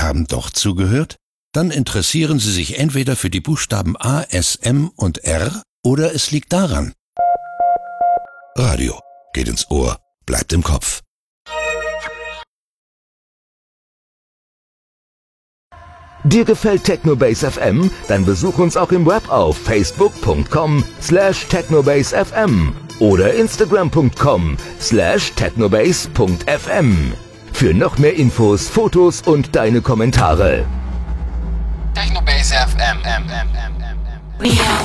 haben doch zugehört? Dann interessieren Sie sich entweder für die Buchstaben A, S, M und R oder es liegt daran. Radio geht ins Ohr, bleibt im Kopf. Dir gefällt Technobase FM? Dann besuch uns auch im Web auf facebook.com/technobasefm oder instagram.com/technobase.fm. Für noch mehr Infos, Fotos und deine Kommentare. Technobase FM.